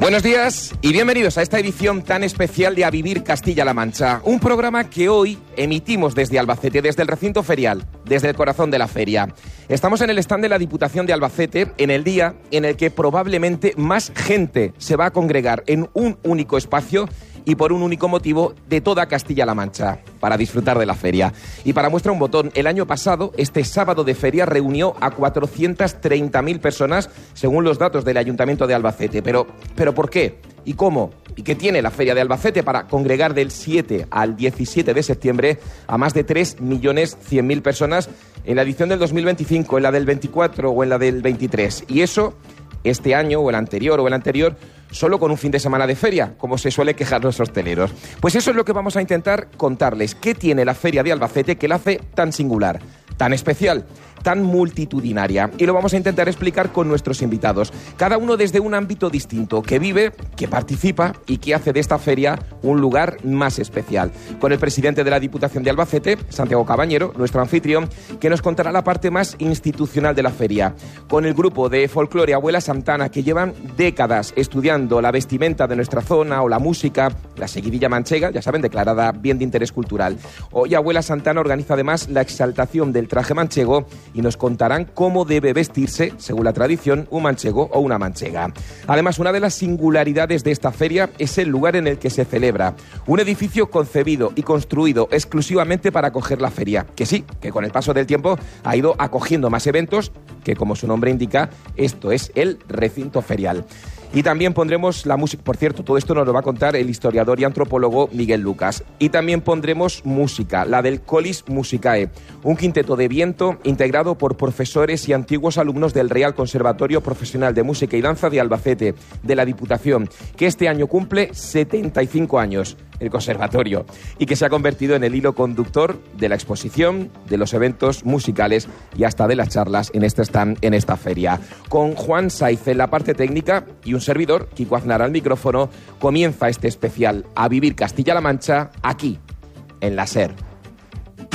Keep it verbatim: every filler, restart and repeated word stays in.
Buenos días y bienvenidos a esta edición tan especial de A Vivir Castilla-La Mancha, un programa que hoy emitimos desde Albacete, desde el recinto ferial, desde el corazón de la feria. Estamos en el stand de la Diputación de Albacete en el día en el que probablemente más gente se va a congregar en un único espacio y por un único motivo de toda Castilla-La Mancha, para disfrutar de la feria. Y para muestra un botón, el año pasado, este sábado de feria reunió a cuatrocientas treinta mil personas, según los datos del Ayuntamiento de Albacete. Pero, ¿pero por qué? ¿Y cómo? ¿Y qué tiene la Feria de Albacete para congregar del siete al diecisiete de septiembre a más de tres millones cien mil personas en la edición del dos mil veinticinco, en la del veinticuatro o en la del veintitrés? Y eso, este año o el anterior o el anterior, solo con un fin de semana de feria, como se suele quejar los hosteleros. Pues eso es lo que vamos a intentar contarles. ¿Qué tiene la Feria de Albacete que la hace tan singular, tan especial, tan multitudinaria? Y lo vamos a intentar explicar con nuestros invitados, cada uno desde un ámbito distinto, que vive, que participa y que hace de esta feria un lugar más especial. Con el presidente de la Diputación de Albacete, Santiago Cabañero, nuestro anfitrión, que nos contará la parte más institucional de la feria. Con el grupo de folclore Abuela Santana, que llevan décadas estudiando la vestimenta de nuestra zona o la música, la seguidilla manchega, ya saben, declarada bien de interés cultural. Hoy Abuela Santana organiza además la exaltación del traje manchego y nos contarán cómo debe vestirse, según la tradición, un manchego o una manchega. Además, una de las singularidades de esta feria es el lugar en el que se celebra. Un edificio concebido y construido exclusivamente para acoger la feria, que sí, que con el paso del tiempo ha ido acogiendo más eventos, que como su nombre indica, esto es el recinto ferial. Y también pondremos la música, por cierto, todo esto nos lo va a contar el historiador y antropólogo Miguel Lucas. Y también pondremos música, la del Colis Musicae, un quinteto de viento integrado por profesores y antiguos alumnos del Real Conservatorio Profesional de Música y Danza de Albacete, de la Diputación, que este año cumple setenta y cinco años, el conservatorio, y que se ha convertido en el hilo conductor de la exposición, de los eventos musicales y hasta de las charlas en este stand, en esta feria. Con Juan Saiz en la parte técnica y un servidor, Kiko Aznar al micrófono, comienza este especial A Vivir Castilla-La Mancha, aquí, en la SER.